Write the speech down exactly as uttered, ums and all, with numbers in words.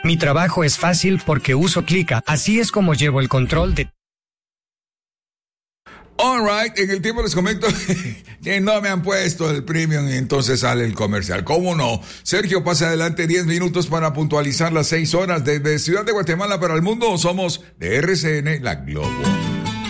Mi trabajo es fácil porque uso Clica. Así es como llevo el control de... Alright, en el tiempo les comento que no me han puesto el premium y entonces sale el comercial. ¿Cómo no? Sergio, pasa adelante diez minutos para puntualizar las seis horas desde Ciudad de Guatemala para el mundo. Somos de R C N, La Globo.